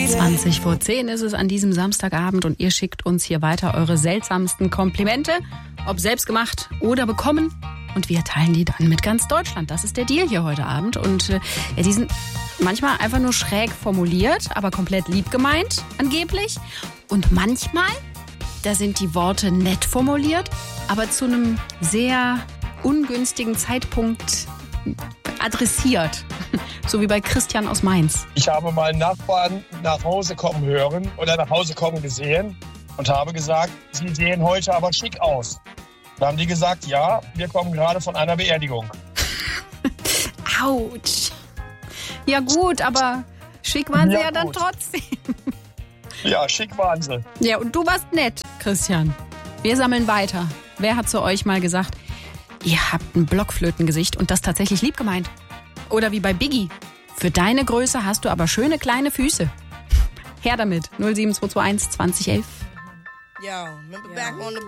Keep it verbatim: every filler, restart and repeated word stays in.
zwanzig vor zehn ist es an diesem Samstagabend und ihr schickt uns hier weiter eure seltsamsten Komplimente, ob selbstgemacht oder bekommen. Und wir teilen die dann mit ganz Deutschland. Das ist der Deal hier heute Abend. Und äh, ja, die sind manchmal einfach nur schräg formuliert, aber komplett lieb gemeint, angeblich. Und manchmal, da sind die Worte nett formuliert, aber zu einem sehr ungünstigen Zeitpunkt adressiert. So wie bei Christian aus Mainz. Ich habe mal einen Nachbarn nach Hause kommen hören oder nach Hause kommen gesehen und habe gesagt, Sie sehen heute aber schick aus. Da haben die gesagt, ja, wir kommen gerade von einer Beerdigung. Autsch. Ja gut, aber schick waren sie ja, ja dann trotzdem. Ja, schick waren sie. Ja, und du warst nett, Christian. Wir sammeln weiter. Wer hat zu euch mal gesagt, ihr habt ein Blockflötengesicht und das tatsächlich lieb gemeint? Oder wie bei Biggie, für deine Größe hast du aber schöne kleine Füße. Her damit, null sieben zwei zwei eins zwanzig elf. Yo, remember back on the